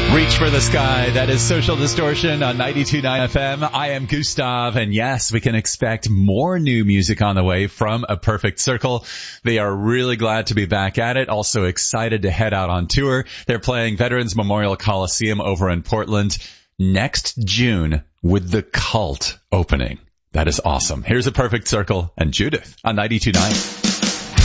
Reach for the sky. That is Social Distortion on 92.9 FM. I am Gustav, and yes, we can expect more new music on the way from A Perfect Circle. They are really glad to be back at it. Also excited to head out on tour. They're playing Veterans Memorial Coliseum over in Portland next June with The Cult opening. That is awesome. Here's A Perfect Circle and Judith on 92.9.